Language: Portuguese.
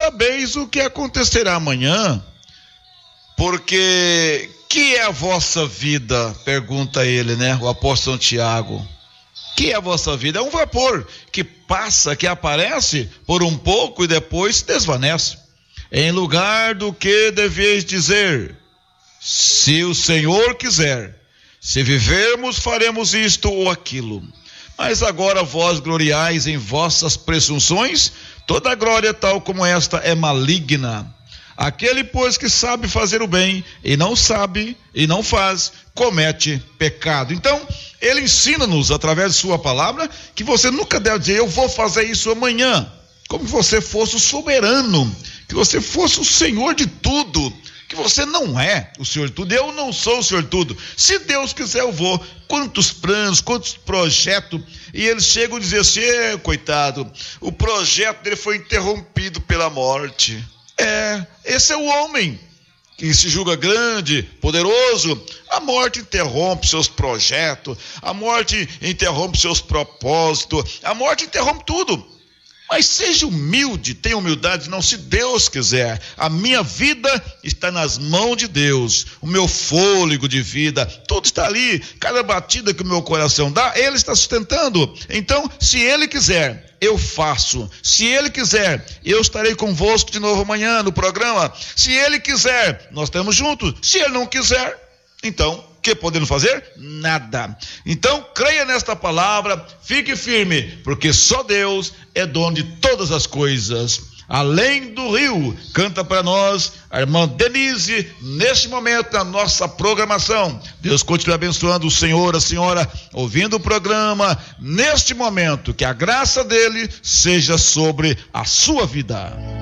sabeis o que acontecerá amanhã, porque que é a vossa vida? Pergunta ele, né? O apóstolo Tiago. Que é a vossa vida? É um vapor que passa, que aparece por um pouco e depois se desvanece. Em lugar do que deveis dizer, se o Senhor quiser, se vivermos, faremos isto ou aquilo. Mas agora vós gloriais em vossas presunções, toda glória tal como esta é maligna. Aquele, pois, que sabe fazer o bem e não sabe e não faz, comete pecado. Então, ele ensina-nos, através de sua palavra, que você nunca deve dizer, eu vou fazer isso amanhã, como se você fosse o soberano, que você fosse o Senhor de tudo, que você não é o Senhor de tudo. Eu não sou o Senhor de tudo. Se Deus quiser, eu vou. Quantos planos, quantos projetos, e eles chegam a dizer assim, coitado, o projeto dele foi interrompido pela morte. Esse é o homem que se julga grande, poderoso. A morte interrompe seus projetos, a morte interrompe seus propósitos, a morte interrompe tudo. Mas seja humilde, tenha humildade, não, se Deus quiser. A minha vida está nas mãos de Deus, o meu fôlego de vida, tudo está ali, cada batida que o meu coração dá, Ele está sustentando. Então, se Ele quiser, eu faço. Se Ele quiser, eu estarei convosco de novo amanhã no programa. Se Ele quiser, nós estamos juntos. Se Ele não quiser, então, o que podemos fazer? Nada. Então, creia nesta palavra, fique firme, porque só Deus é dono de todas as coisas. Além do rio, canta para nós a irmã Denise, neste momento na nossa programação. Deus continue abençoando o senhor, a senhora, ouvindo o programa, neste momento, que a graça dele seja sobre a sua vida.